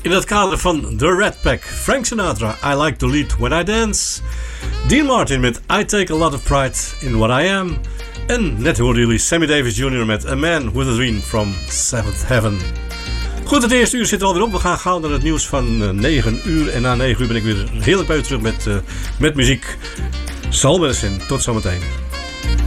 In het kader van The Rat Pack, Frank Sinatra, I Like to Lead When I Dance. Dean Martin met I Take a Lot of Pride in What I Am. En net hoorden jullie Sammy Davis Jr. met A Man with a Dream from Seventh Heaven. Goed, het eerste uur zit er alweer op. We gaan gauw naar het nieuws van 9 uur. En na 9 uur ben ik weer heerlijk bij u terug met muziek. Soul Medicine. Tot zometeen.